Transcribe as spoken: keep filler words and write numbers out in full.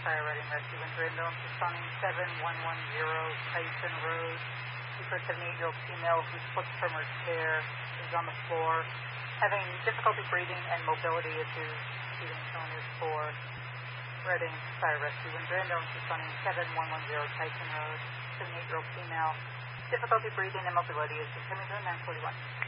Fire Reading Rescue in Brandon, responding seven one one zero Tyson Road. For a seventy-eight-year-old female who slipped from her chair, is on the floor, having difficulty breathing and mobility issues. Receiving illness for Reading Fire Rescue in Brandon, responding seven one one zero Tyson Road. seventy-eight-year-old female, difficulty breathing and mobility issues. Coming to nine forty-one.